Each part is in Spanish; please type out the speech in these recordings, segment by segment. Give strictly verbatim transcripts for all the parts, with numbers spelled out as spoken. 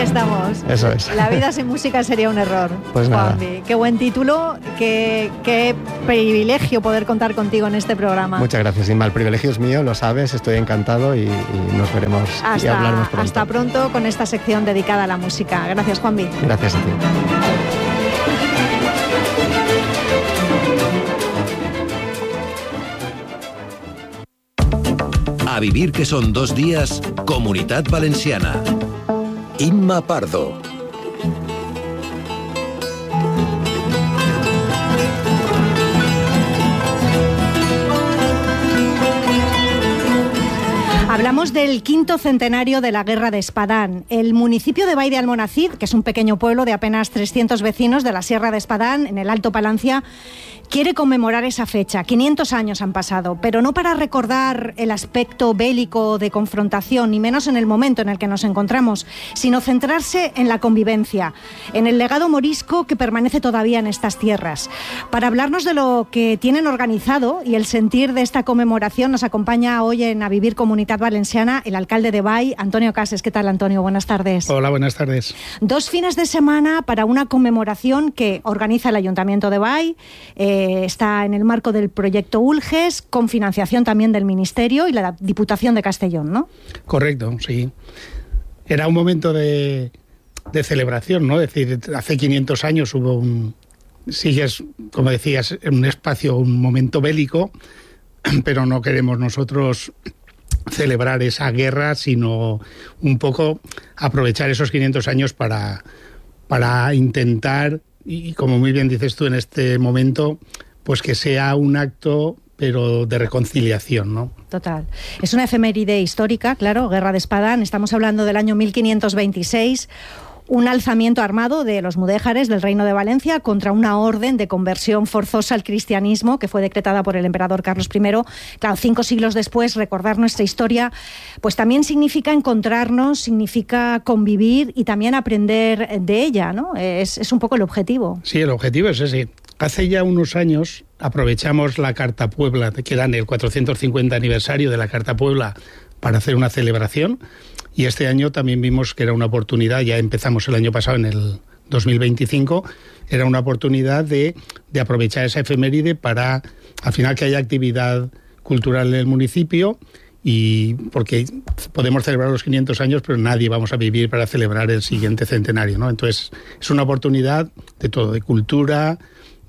estamos. Eso es. La vida sin música sería un error. Pues nada. Juanvi. Qué buen título, qué, qué privilegio poder contar contigo en este programa. Muchas gracias, Inma. El privilegio es mío, lo sabes, estoy encantado y, y nos veremos hasta, y hablaremos pronto. Hasta pronto con esta sección dedicada a la música. Gracias, Juanvi. Gracias a ti. A vivir que son dos días, Comunitat Valenciana. Inma Pardo. Hablamos del quinto centenario de la Guerra de Espadán. El municipio de Bai de Almonacid, que es un pequeño pueblo de apenas trescientos vecinos de la Sierra de Espadán, en el Alto Palancia, quiere conmemorar esa fecha. quinientos años han pasado, pero no para recordar el aspecto bélico de confrontación, ni menos en el momento en el que nos encontramos, sino centrarse en la convivencia, en el legado morisco que permanece todavía en estas tierras. Para hablarnos de lo que tienen organizado y el sentir de esta conmemoración, nos acompaña hoy en A Vivir Comunitat Valenciana el alcalde de Bai, Antonio Cases. ¿Qué tal, Antonio? Buenas tardes. Hola, buenas tardes. Dos fines de semana para una conmemoración que organiza el Ayuntamiento de Bai, eh, está en el marco del proyecto ULGES, con financiación también del Ministerio y la Diputación de Castellón, ¿no? Correcto, sí. Era un momento de, de celebración, ¿no? Es decir, hace quinientos años hubo un... Sigues, como decías, en un espacio, un momento bélico, pero no queremos nosotros celebrar esa guerra, sino un poco aprovechar esos quinientos años para, para intentar, y como muy bien dices tú en este momento, pues que sea un acto pero de reconciliación, ¿no? Total. Es una efeméride histórica, claro, Guerra de Espadán. Estamos hablando del año mil quinientos veintiséis, un alzamiento armado de los mudéjares del Reino de Valencia contra una orden de conversión forzosa al cristianismo que fue decretada por el emperador Carlos primero. Claro, cinco siglos después, recordar nuestra historia, pues también significa encontrarnos, significa convivir y también aprender de ella, ¿no? Es, es un poco el objetivo. Sí, el objetivo es ese. Hace ya unos años aprovechamos la Carta Puebla, que era el cuatrocientos cincuenta aniversario de la Carta Puebla, para hacer una celebración. Y este año también vimos que era una oportunidad, ya empezamos el año pasado, en el dos mil veinticinco, era una oportunidad de, de aprovechar esa efeméride para, al final, que haya actividad cultural en el municipio, y porque podemos celebrar los quinientos años, pero nadie vamos a vivir para celebrar el siguiente centenario, ¿no? Entonces, es una oportunidad de todo, de cultura,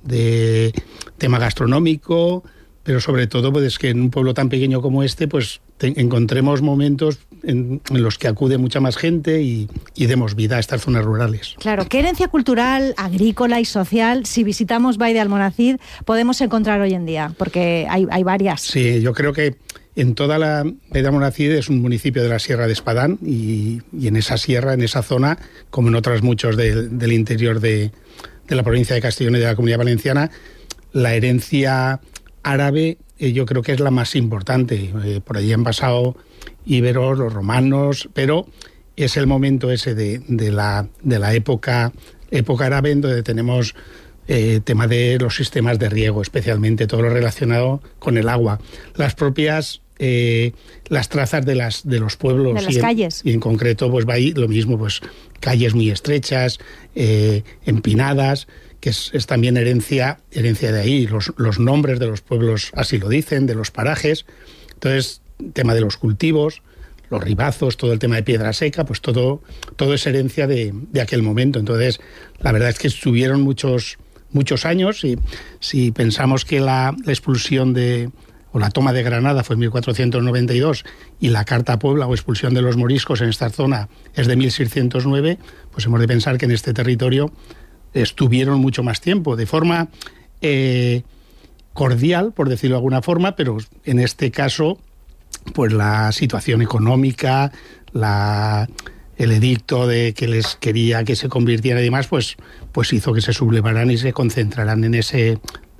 de tema gastronómico, pero sobre todo pues que en un pueblo tan pequeño como este pues te, encontremos momentos en, en los que acude mucha más gente y, y demos vida a estas zonas rurales. Claro, ¿qué herencia cultural, agrícola y social, si visitamos Bai de Almonacid, podemos encontrar hoy en día? Porque hay, hay varias. Sí, yo creo que en toda la Bai de Almonacid es un municipio de la Sierra de Espadán y, y en esa sierra, en esa zona, como en otros muchos de, del interior de, de la provincia de Castellón y de la Comunidad Valenciana, la herencia árabe eh, yo creo que es la más importante. Eh, por allí han pasado íberos, los romanos, pero es el momento ese de, de, la, de la época, época árabe, en donde tenemos eh, tema de los sistemas de riego, especialmente todo lo relacionado con el agua. Las propias... Eh, las trazas de las de los pueblos de las y, en, calles. y en concreto pues va ahí lo mismo, pues calles muy estrechas, eh, empinadas, que es, es también herencia herencia de ahí. Los, los nombres de los pueblos así lo dicen, de los parajes. Entonces, tema de los cultivos, los ribazos, todo el tema de piedra seca, pues todo todo es herencia de, de aquel momento. Entonces, la verdad es que estuvieron muchos muchos años, y si pensamos que la, la expulsión de o la toma de Granada fue en mil cuatrocientos noventa y dos y la Carta Puebla o expulsión de los moriscos en esta zona es de mil seiscientos nueve, pues hemos de pensar que en este territorio estuvieron mucho más tiempo, de forma eh, cordial, por decirlo de alguna forma, pero en este caso, pues la situación económica, la, el edicto de que les quería que se convirtieran y demás, pues, pues hizo que se sublevaran y se concentraran en ese...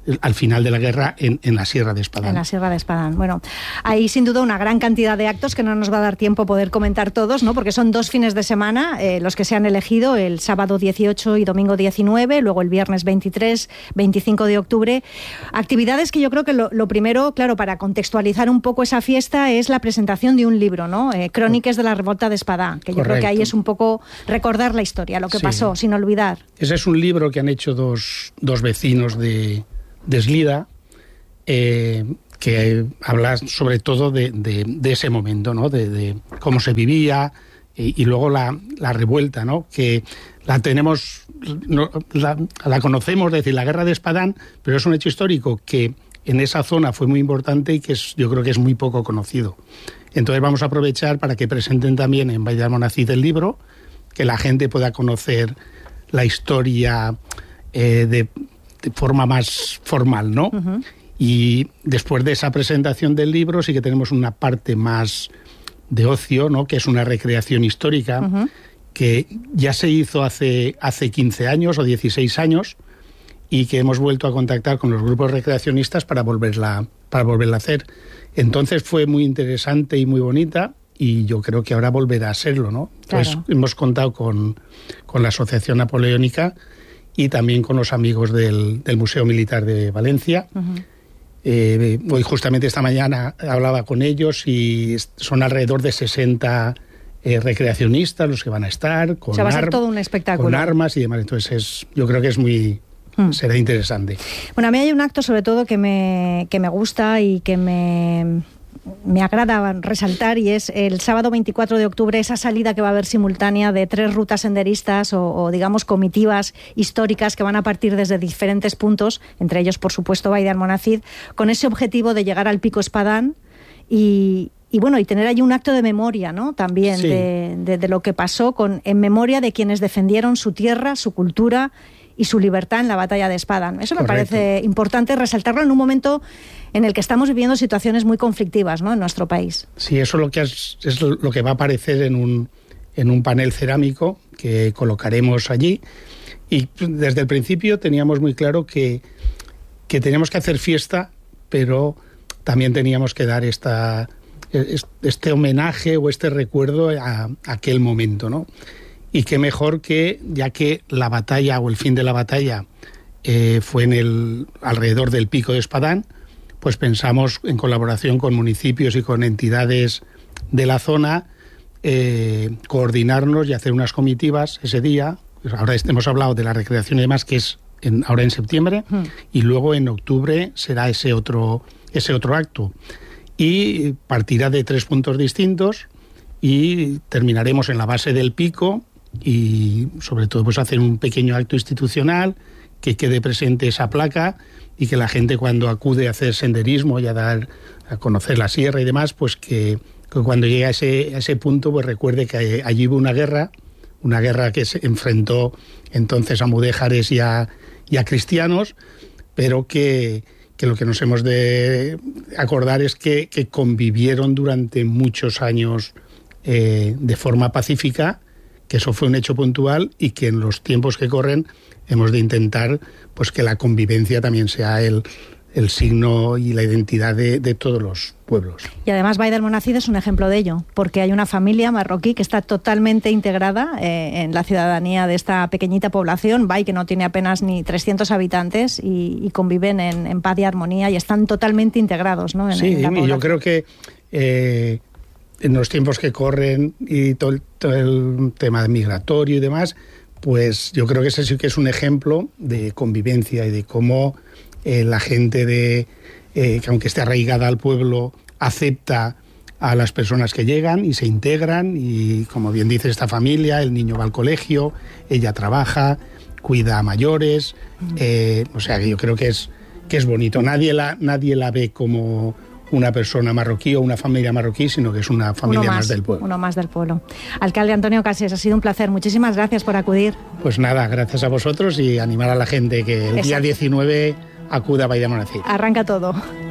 al final de la guerra en, en la Sierra de Espadán. En la Sierra de Espadán. Bueno, hay sin duda una gran cantidad de actos que no nos va a dar tiempo poder comentar todos, ¿no? Porque son dos fines de semana eh, los que se han elegido, el sábado dieciocho y domingo diecinueve, luego el viernes veintitrés, veinticinco de octubre. Actividades que yo creo que lo, lo primero, claro, para contextualizar un poco esa fiesta es la presentación de un libro, ¿no? Eh, Crónicas de la Revolta de Espadán, que yo Correcto. creo que ahí es un poco recordar la historia, lo que Sí. pasó, sin olvidar. Ese es un libro que han hecho dos, dos vecinos de, de Eslida, eh, que habla sobre todo de, de, de ese momento, ¿no? De, de cómo se vivía y, y luego la, la revuelta, ¿no? Que la tenemos, no, la, la conocemos, es decir, la guerra de Espadán, pero es un hecho histórico que en esa zona fue muy importante y que es, yo creo que es muy poco conocido. Entonces vamos a aprovechar para que presenten también en Vall d'Almonasid el libro, que la gente pueda conocer la historia eh, de, de forma más formal, ¿no? Uh-huh. Y después de esa presentación del libro sí que tenemos una parte más de ocio, ¿no? Que es una recreación histórica, uh-huh. que ya se hizo hace, hace quince años o dieciséis años y que hemos vuelto a contactar con los grupos recreacionistas para volverla, para volverla a hacer. Entonces fue muy interesante y muy bonita y yo creo que ahora volverá a serlo, ¿no? Entonces claro. hemos contado con, con la Asociación Napoleónica y también con los amigos del, del Museo Militar de Valencia. Uh-huh. Eh, hoy justamente esta mañana hablaba con ellos y son alrededor de sesenta eh, recreacionistas los que van a estar con, o sea, va a ser ar- todo un espectáculo. Con armas y demás. Entonces es, yo creo que es muy... Hmm. será interesante. Bueno, a mí hay un acto sobre todo que me, que me gusta y que me... me agrada resaltar y es el sábado veinticuatro de octubre esa salida que va a haber simultánea de tres rutas senderistas o, o digamos comitivas históricas que van a partir desde diferentes puntos, entre ellos por supuesto Vall d'Almonasid, con ese objetivo de llegar al Pico Espadán y, y bueno, y tener allí un acto de memoria, ¿no? También sí. de, de, de lo que pasó con, en memoria de quienes defendieron su tierra, su cultura y su libertad en la batalla de Espadán. Eso me Correcto. Parece importante resaltarlo en un momento en el que estamos viviendo situaciones muy conflictivas, ¿no? En nuestro país. Sí, eso es lo que, es, es lo que va a aparecer en un, en un panel cerámico que colocaremos allí. Y desde el principio teníamos muy claro que, que teníamos que hacer fiesta, pero también teníamos que dar esta, este homenaje o este recuerdo a, a aquel momento, ¿no? Y qué mejor que, ya que la batalla o el fin de la batalla eh, fue en el alrededor del Pico de Espadán, pues pensamos en colaboración con municipios y con entidades de la zona, eh, coordinarnos y hacer unas comitivas ese día. Pues ahora hemos hablado de la recreación y demás, que es en, ahora en septiembre, hmm. y luego en octubre será ese otro, ese otro acto. Y partirá de tres puntos distintos y terminaremos en la base del pico y sobre todo pues hacer un pequeño acto institucional, que quede presente esa placa y que la gente cuando acude a hacer senderismo y a dar a conocer la sierra y demás, pues que, que cuando llegue a ese, a ese punto pues recuerde que allí hubo una guerra, una guerra que se enfrentó entonces a mudéjares y a, y a cristianos, pero que, que lo que nos hemos de acordar es que, que convivieron durante muchos años eh, de forma pacífica, que eso fue un hecho puntual y que en los tiempos que corren hemos de intentar pues que la convivencia también sea el, el signo y la identidad de, de todos los pueblos. Y además Vall d'Almonasid es un ejemplo de ello, porque hay una familia marroquí que está totalmente integrada eh, en la ciudadanía de esta pequeñita población, Vall, que no tiene apenas ni trescientos habitantes y, y conviven en, en paz y armonía y están totalmente integrados, ¿no? En, sí, en la y yo creo que eh, en los tiempos que corren y todo el, todo el tema migratorio y demás, pues yo creo que ese sí que es un ejemplo de convivencia y de cómo eh, la gente de eh, que aunque esté arraigada al pueblo acepta a las personas que llegan y se integran y como bien dice esta familia, el niño va al colegio, ella trabaja, cuida a mayores, eh, o sea que yo creo que es que es bonito. Nadie la nadie la ve como una persona marroquí o una familia marroquí, sino que es una familia más, más del pueblo. Uno más del pueblo. Alcalde Antonio Cases, ha sido un placer. Muchísimas gracias por acudir. Pues nada, gracias a vosotros y animar a la gente que el Exacto. día diecinueve acuda a Vall d'Almonasid. Arranca todo.